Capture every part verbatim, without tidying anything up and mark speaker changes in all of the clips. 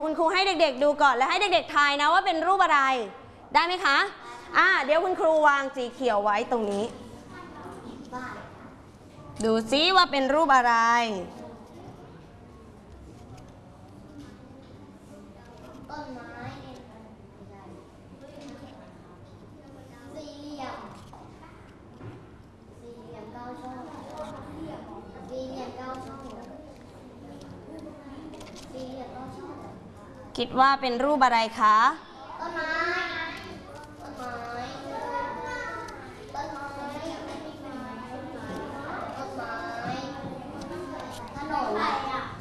Speaker 1: คุณครูให้เด็กๆดูก่อนและให้เด็กๆทายนะว่าเป็นรูปอะไรได้ไหมคะอ่าเดี๋ยวคุณครูวางสีเขียวไว้ตรงนี้ดูซิว่าเป็นรูปอะไร
Speaker 2: ต้นไม้สี่เหลี่ยมสี่เหลี่ยมเก้าช่องสี่เหลี่ยมเก้าช่องสี่เหลี่ยมเก้าช่อง
Speaker 1: คิดว่าเป็นรูปอะไรคะ
Speaker 2: ต้นไม้ต้นไม้ต้นไม้ต้นไม้ถนนอะไรอ่ะ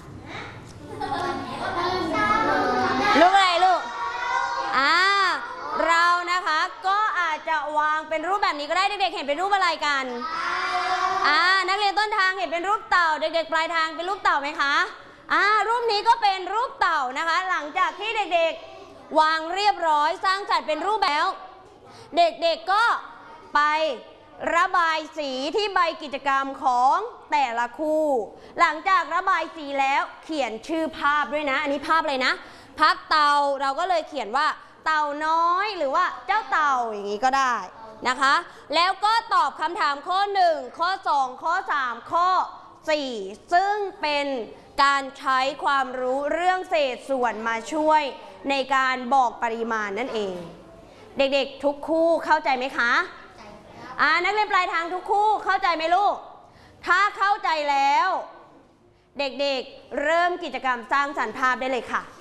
Speaker 1: รูปอะไรลูกอ่าเรานะคะก็อาจจะวางเป็นรูปแบบนี้ก็ได้เด็กๆเห็นเป็นรูปอะไรกันอ่านักเรียนต้นทางเห็นเป็นรูปเต่าเด็กๆปลายทางเป็นรูปเต่าไหมคะอ่ารูปนี้ก็เป็นรูปเต่านะคะหลังจากที่เด็กๆวางเรียบร้อยสร้างสรรค์เป็นรูปแล้วเด็กๆก็ไประบายสีที่ใบกิจกรรมของแต่ละคู่หลังจากระบายสีแล้วเขียนชื่อภาพด้วยนะอันนี้ภาพเลยนะภาพเต่าเราก็เลยเขียนว่าเต่าน้อยหรือว่าเจ้าเต่าอย่างนี้ก็ได้นะคะแล้วก็ตอบคำถามข้อหนึ่งข้อสองข้อสามข้อสี่ซึ่งเป็นการใช้ความรู้เรื่องเศษส่วนมาช่วยในการบอกปริมาณนั่นเองเด็กๆทุกคู่เข้าใจไหมคะอ่านักเรียนปลายทางทุกคู่เข้าใจไหมลูกถ้าเข้าใจแล้วเด็กๆเริ่มกิจกรรมสร้างสรรค์ภาพได้เลยค่ะ